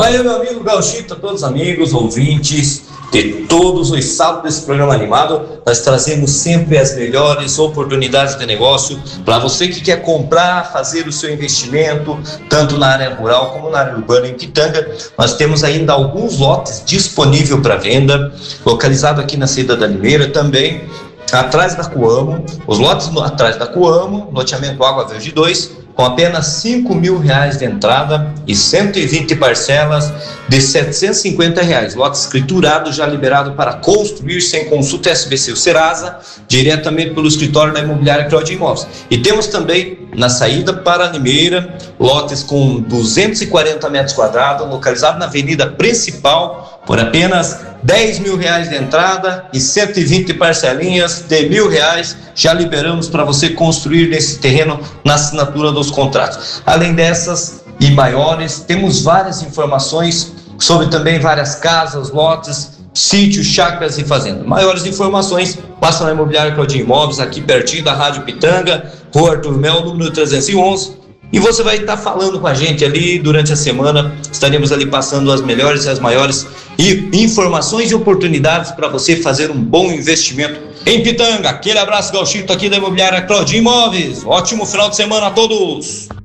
Valeu, meu amigo Gauchito, a todos os amigos, ouvintes de todos os sábados desse programa animado. Nós trazemos sempre as melhores oportunidades de negócio para você que quer comprar, fazer o seu investimento, tanto na área rural como na área urbana em Pitanga. Nós temos ainda alguns lotes disponíveis para venda, localizado aqui na saída da Limeira, também atrás da Coamo. Os lotes atrás da Coamo, loteamento Água Verde 2, com apenas R$5.000 de entrada e 120 parcelas de R$750. Lote escriturado, já liberado para construir sem consulta SBC ou Serasa, diretamente pelo escritório da imobiliária Claudia Imóveis. E temos também na saída para Limeira, lotes com 240 metros quadrados, localizado na avenida principal, por apenas R$10.000 de entrada e 120 parcelinhas de R$1.000. Já liberamos para você construir nesse terreno na assinatura dos contratos. Além dessas e maiores, temos várias informações sobre também várias casas, lotes, sítios, chácaras e fazendas. Maiores informações, passa na imobiliária Claudia Imóveis, aqui pertinho da Rádio Pitanga, Rua Arthur Mel, número 311. E você vai estar falando com a gente ali durante a semana. Estaremos ali passando as melhores e as maiores informações e oportunidades para você fazer um bom investimento em Pitanga. Aquele abraço, Gauchito, aqui da imobiliária Claudia Imóveis. Ótimo final de semana a todos.